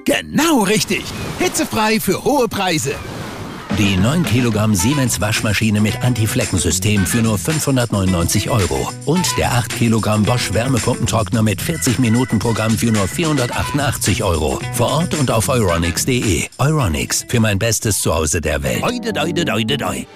Genau richtig. Hitzefrei für hohe Preise. Die 9 Kilogramm Siemens Waschmaschine mit Anti-Flecken-System für nur 599 €. Und der 8 Kilogramm Bosch Wärmepumpentrockner mit 40-Minuten-Programm für nur 488 €. Vor Ort und auf euronics.de. Euronics, für mein bestes Zuhause der Welt. Oide, doide, doide, doi.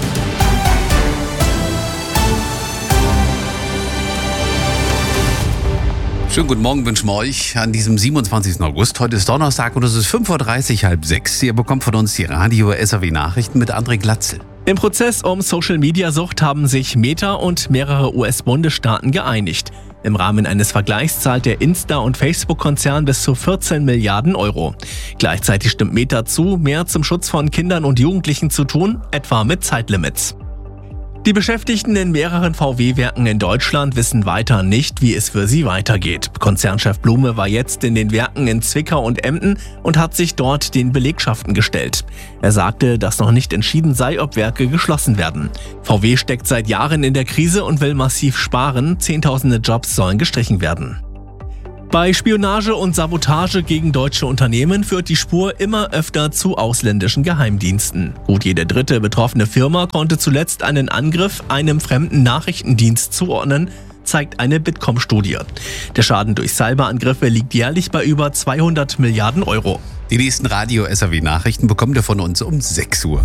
Schönen guten Morgen wünschen wir euch an diesem 27. August. Heute ist Donnerstag und es ist 5.30 Uhr, 5:30. Ihr bekommt von uns die Radio-SAW-Nachrichten mit André Glatzel. Im Prozess um Social-Media-Sucht haben sich Meta und mehrere US-Bundesstaaten geeinigt. Im Rahmen eines Vergleichs zahlt der Insta- und Facebook-Konzern bis zu 14 Milliarden €. Gleichzeitig stimmt Meta zu, mehr zum Schutz von Kindern und Jugendlichen zu tun, etwa mit Zeitlimits. Die Beschäftigten in mehreren VW-Werken in Deutschland wissen weiter nicht, wie es für sie weitergeht. Konzernchef Blume war jetzt in den Werken in Zwickau und Emden und hat sich dort den Belegschaften gestellt. Er sagte, dass noch nicht entschieden sei, ob Werke geschlossen werden. VW steckt seit Jahren in der Krise und will massiv sparen. Zehntausende Jobs sollen gestrichen werden. Bei Spionage und Sabotage gegen deutsche Unternehmen führt die Spur immer öfter zu ausländischen Geheimdiensten. Gut jede dritte betroffene Firma konnte zuletzt einen Angriff einem fremden Nachrichtendienst zuordnen, zeigt eine Bitkom-Studie. Der Schaden durch Cyberangriffe liegt jährlich bei über 200 Milliarden €. Die nächsten Radio-SAW-Nachrichten bekommt ihr von uns um 6 Uhr.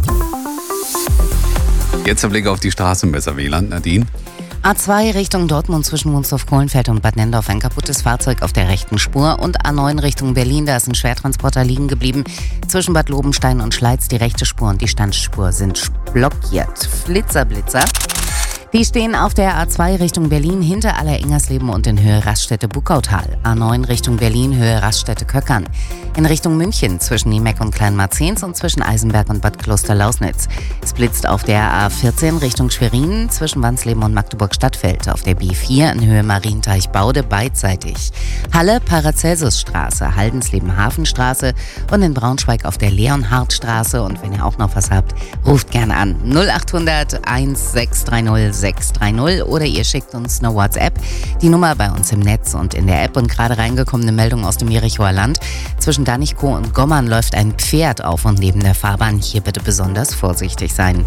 Jetzt der Blick auf die Straßen im SAW-Land, Nadine. A2 Richtung Dortmund zwischen Wunstorf-Kohlenfeld und Bad Nendorf ein kaputtes Fahrzeug auf der rechten Spur und A9 Richtung Berlin, da ist ein Schwertransporter liegen geblieben. Zwischen Bad Lobenstein und Schleiz die rechte Spur und die Standspur sind blockiert. Blitzer. Die stehen auf der A2 Richtung Berlin hinter Aller-Ingersleben und in Höhe Raststätte-Buckautal. A9 Richtung Berlin, Höhe Raststätte-Köckern. In Richtung München zwischen Niemeck und Kleinmarzens und zwischen Eisenberg und Bad Kloster-Lausnitz. Es blitzt auf der A14 Richtung Schwerin zwischen Wansleben und Magdeburg-Stadtfeld. Auf der B4 in Höhe Marienteich-Baude beidseitig. Halle, Paracelsusstraße, Haldensleben-Hafenstraße und in Braunschweig auf der Leonhardtstraße. Und wenn ihr auch noch was habt, ruft gerne an 0800 1630 630 oder ihr schickt uns eine WhatsApp. Die Nummer bei uns im Netz und in der App und gerade reingekommene Meldung aus dem Jerichoer Land. Zwischen Danichkow und Gommern läuft ein Pferd auf und neben der Fahrbahn. Hier bitte besonders vorsichtig sein.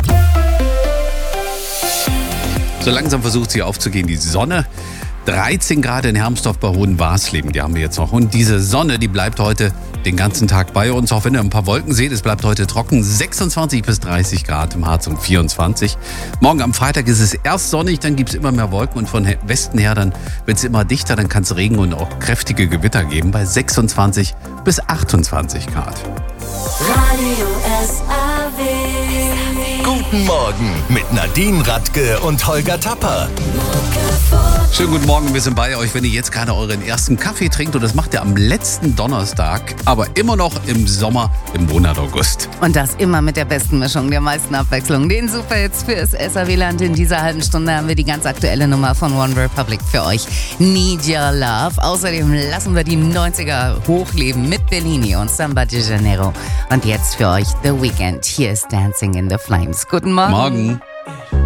So langsam versucht sie aufzugehen, die Sonne. 13 Grad in Hermsdorf bei Hohenwarsleben, die haben wir jetzt noch. Und diese Sonne, die bleibt heute den ganzen Tag bei uns, auch wenn ihr ein paar Wolken seht. Es bleibt heute trocken, 26 bis 30 Grad im Harz und 24. Morgen am Freitag ist es erst sonnig, dann gibt es immer mehr Wolken und von Westen her dann wird es immer dichter. Dann kann es Regen und auch kräftige Gewitter geben bei 26 bis 28 Grad. Radio SAW. Guten Morgen mit Nadine Radke und Holger Tapper. Schönen guten Morgen, wir sind bei euch, wenn ihr jetzt gerade euren ersten Kaffee trinkt. Und das macht ihr am letzten Donnerstag, aber immer noch im Sommer, im Monat August. Und das immer mit der besten Mischung, der meisten Abwechslung. Den Superhits fürs SAW-Land. In dieser halben Stunde haben wir die ganz aktuelle Nummer von One Republic für euch. Need Your Love. Außerdem lassen wir die 90er hochleben mit Bellini und Samba de Janeiro. Und jetzt für euch The Weeknd. Hier ist Dancing in the Flames. Guten Morgen. Morgen.